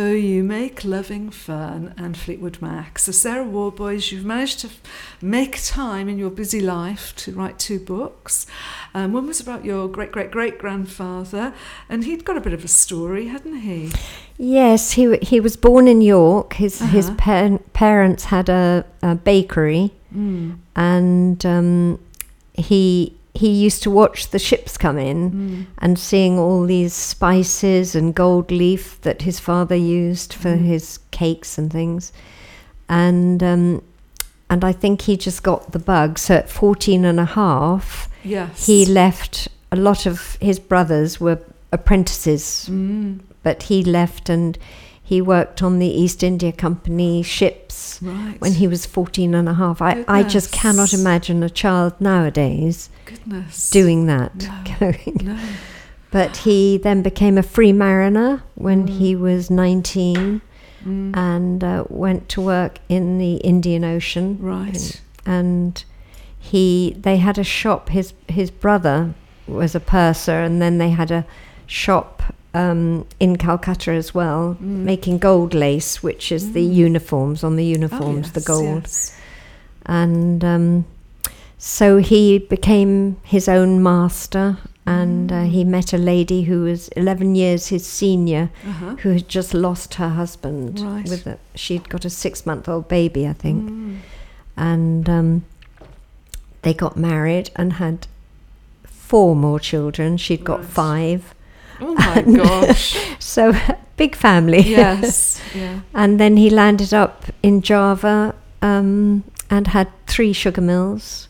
So you make Loving Fern and Fleetwood Mac. So Sarah Warboys, you've managed to make time in your busy life to write 2 books. One was about your great-great-great-grandfather, and he'd got a bit of a story, hadn't he? Yes, he was born in York. His parents had a bakery, and he used to watch the ships come in and seeing all these spices and gold leaf that his father used for his cakes and things. And I think he just got the bug. So at 14 and a half, he left. A lot of his brothers were apprentices, but he left and he worked on the East India Company ships when he was 14 and a half. I just cannot imagine a child nowadays doing that. No. But he then became a free mariner when he was 19 and went to work in the Indian Ocean. Right. And they had a shop. His brother was a purser, and then they had a shop in Calcutta as well, making gold lace, which is the uniforms, the gold. Yes. And so he became his own master, and he met a lady who was 11 years his senior, who had just lost her husband. Right. She'd got a 6-month-old baby, I think. And they got married and had 4 more children. She'd got 5. Oh my gosh. So big family. Yes. Yeah. And then he landed up in Java and had 3 sugar mills,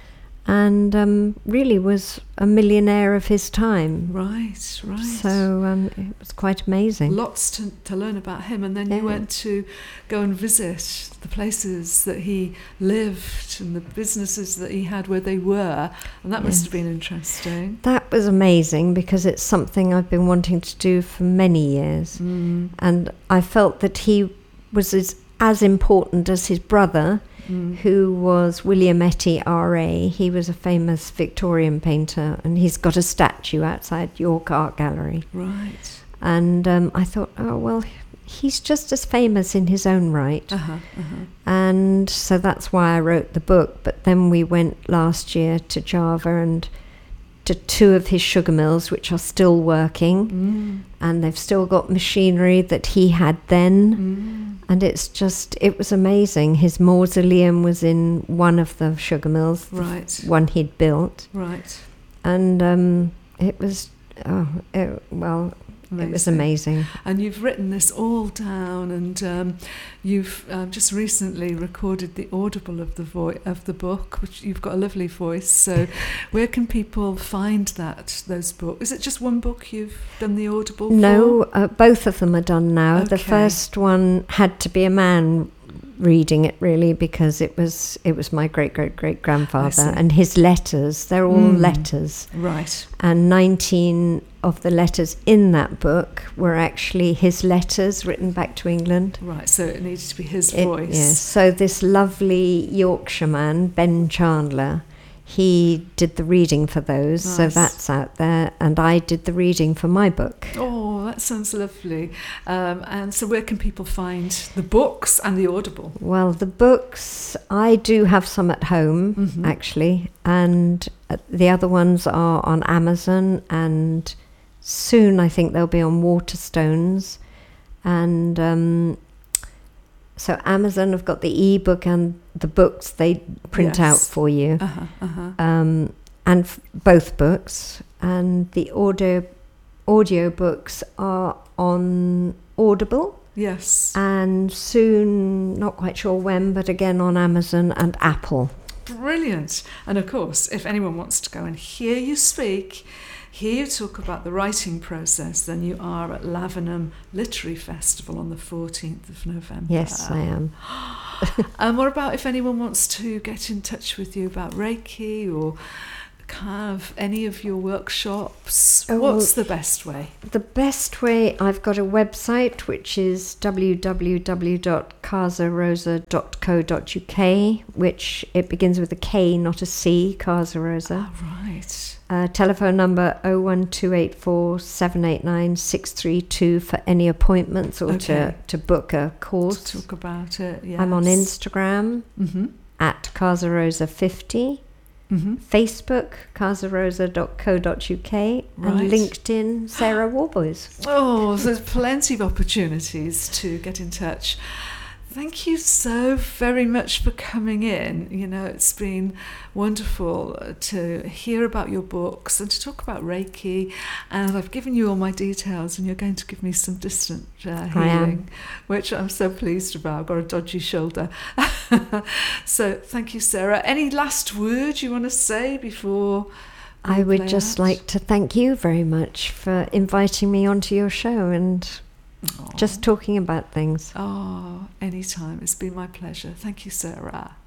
and really was a millionaire of his time. Right. So it was quite amazing. Lots to learn about him. And then you went to go and visit the places that he lived and the businesses that he had where they were, and that must have been interesting. That was amazing, because it's something I've been wanting to do for many years. And I felt that he was as important as his brother, who was William Etty R.A. He was a famous Victorian painter, and he's got a statue outside York Art Gallery. Right. And I thought, oh, well, he's just as famous in his own right. And so that's why I wrote the book. But then we went last year to Java and to 2 of his sugar mills, which are still working, and they've still got machinery that he had then. And it was amazing. His mausoleum was in one of the sugar mills, the one he'd built. Right. And it was, it was amazing. And you've written this all down, and you've just recently recorded the audible of the book, which you've got a lovely voice. So where can people find those books? Is it just one book you've done the audible for? No, both of them are done now. Okay. The first one had to be a man reading it, really, because it was my great-great-great-grandfather, and his letters, they're all letters. Right. And 19 of the letters in that book were actually his letters written back to England. Right, so it needed to be his voice. Yes, so this lovely Yorkshireman, Ben Chandler, he did the reading for those, so that's out there, and I did the reading for my book. Oh, that sounds lovely. And so where can people find the books and the audible? Well, the books, I do have some at home, actually, and the other ones are on Amazon, and soon I think they'll be on Waterstones. And so Amazon have got the ebook and the books they print out for you, and both books, and the audio books are on Audible. Yes. And soon, not quite sure when, but again on Amazon and Apple. Brilliant. And of course, if anyone wants to go and hear you speak, hear you talk about the writing process, then you are at Lavenham Literary Festival on the 14th of November. Yes, I am. And what about if anyone wants to get in touch with you about Reiki or have any of your workshops? What's the best way? The best way, I've got a website, which is www.casarosa.co.uk, which it begins with a K, not a C, Casa Rosa. Oh, right. Telephone number 01284 789 632 for any appointments or to book a course. To talk about it, yes. I'm on Instagram at Casarosa50, Facebook, casarosa.co.uk, and LinkedIn, Sarah Warboys. Oh, there's plenty of opportunities to get in touch. Thank you so very much for coming in. You know, it's been wonderful to hear about your books and to talk about Reiki. And I've given you all my details, and you're going to give me some distant healing, which I'm so pleased about. I've got a dodgy shoulder. So thank you, Sarah. Any last words you want to say before I would just like to thank you very much for inviting me onto your show and just talking about things. Oh, anytime. It's been my pleasure. Thank you, Sarah.